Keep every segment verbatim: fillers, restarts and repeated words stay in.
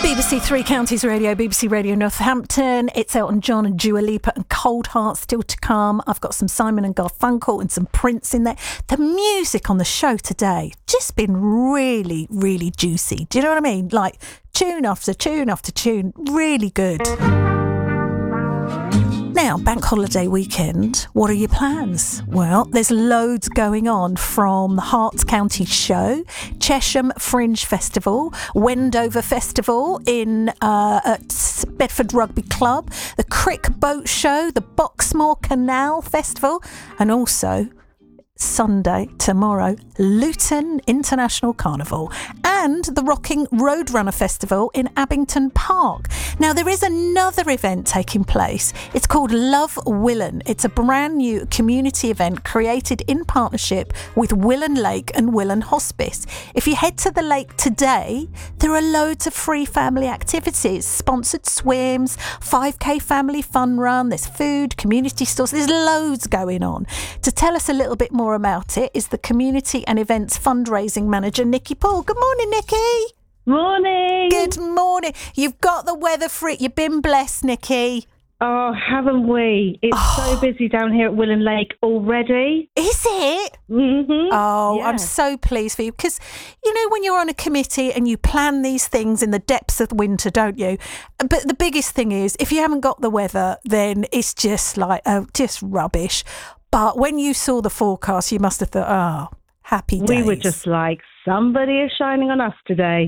B B C Three Counties Radio, B B C Radio Northampton. It's Elton John and Dua Lipa and Cold Heart still to come. I've got some Simon and Garfunkel and some Prince in there. The music on the show today just been really, really juicy. Do you know what I mean? Like tune after tune after tune. Really good. Now, bank holiday weekend, what are your plans? Well, there's loads going on, from the Herts County Show, Chesham Fringe Festival, Wendover Festival in uh, at Bedford Rugby Club, the Crick Boat Show, the Boxmoor Canal Festival, and also Sunday, tomorrow, Luton International Carnival and the Rocking Roadrunner Festival in Abington Park. Now, there is another event taking place. It's called Love Willen. It's a brand new community event created in partnership with Willen Lake and Willen Hospice. If you head to the lake today, there are loads of free family activities, sponsored swims, five K family fun run, there's food, community stores, there's loads going on. To tell us a little bit more about it is the Community and Events Fundraising Manager, Nikki Paul. Good morning, Nikki. Morning. Good morning. You've got the weather for it. You've been blessed, Nikki. Oh, haven't we? It's oh. so busy down here at Willen Lake already. Is it? Mm-hmm. Oh, yeah. I'm so pleased for you, because, you know, when you're on a committee and you plan these things in the depths of winter, don't you? But the biggest thing is, if you haven't got the weather, then it's just like, oh, just rubbish. But when you saw the forecast, you must have thought, oh, happy days. We were just like, somebody is shining on us today.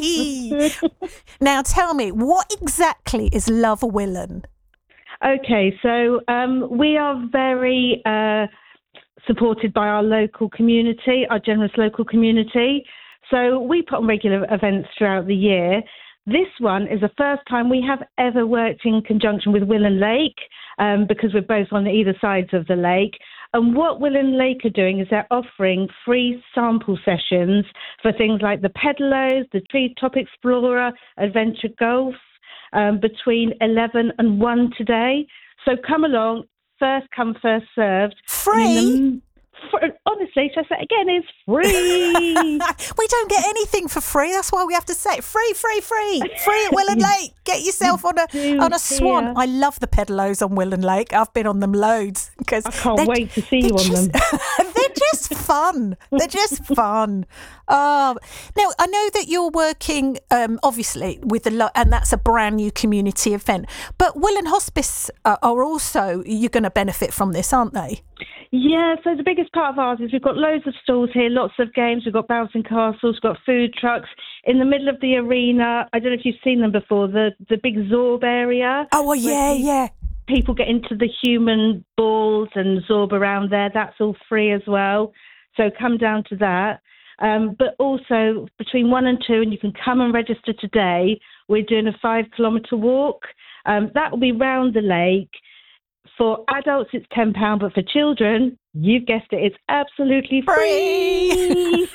Now, tell me, what exactly is Love Willen? Okay, so um, we are very uh, supported by our local community, our generous local community. So we put on regular events throughout the year. This one is the first time we have ever worked in conjunction with Willen Lake, um, because we're both on either sides of the lake. And what Willen Lake are doing is they're offering free sample sessions for things like the Pedalows, the Treetop Explorer, Adventure Golf, um, between eleven and one today. So come along, first come, first served. Free? For, honestly, to say it again, it's free. We don't get anything for free. That's why we have to say it. Free, free, free. Free at Willen Lake. Get yourself on a on a swan. Here. I love the Pedalos on Willen Lake. I've been on them loads. Because I can't wait to see you on just, them. They're just fun. They're just fun. Um, now, I know that you're working, um, obviously, with the lo- and that's a brand new community event. But Willen Hospice uh, are also, you're going to benefit from this, aren't they? Yeah, so the biggest part of ours is we've got loads of stalls here, lots of games. We've got bouncing castles, we've got food trucks. In the middle of the arena, I don't know if you've seen them before, the, the big Zorb area. Oh, well, yeah, yeah. People get into the human balls and Zorb around there. That's all free as well. So come down to that. Um, but also between one and two, and you can come and register today, we're doing a five kilometre walk. Um, that will be round the lake. For adults, it's ten pounds, but for children, you've guessed it, it's absolutely free.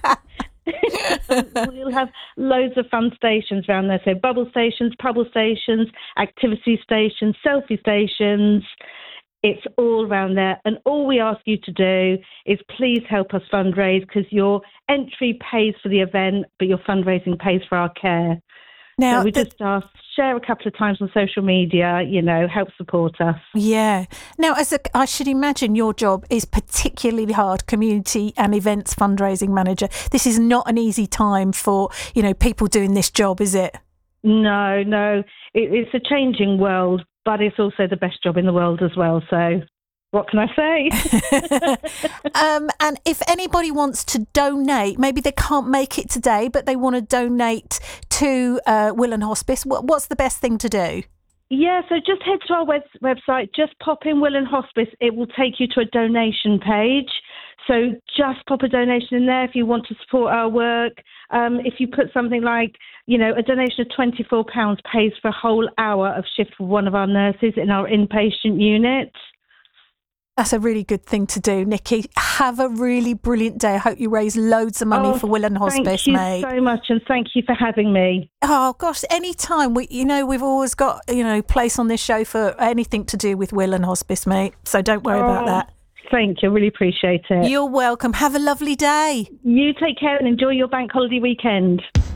We'll have loads of fun stations around there. So bubble stations, pebble stations, activity stations, selfie stations. It's all around there. And all we ask you to do is please help us fundraise, because your entry pays for the event, but your fundraising pays for our care. Now, so we the, just ask, share a couple of times on social media, you know, help support us. Yeah. Now, as a, I should imagine your job is particularly hard, community and events fundraising manager. This is not an easy time for, you know, people doing this job, is it? No, no. It, it's a changing world, but it's also the best job in the world as well. So what can I say? um, and if anybody wants to donate, maybe they can't make it today, but they want to donate to uh, Willen Hospice, what, what's the best thing to do? Yeah, so just head to our web- website, just pop in Willen Hospice. It will take you to a donation page. So just pop a donation in there if you want to support our work. Um, if you put something like, you know, a donation of twenty-four pounds pays for a whole hour of shift for one of our nurses in our inpatient unit. That's a really good thing to do, Nikki. Have a really brilliant day. I hope you raise loads of money oh, for Willen Hospice, thank you mate. so much, and thank you for having me. Oh gosh, any time. We, you know, we've always got, you know, place on this show for anything to do with Willen Hospice, mate. So don't worry oh, about that. Thank you. Really appreciate it. You're welcome. Have a lovely day. You take care and enjoy your bank holiday weekend.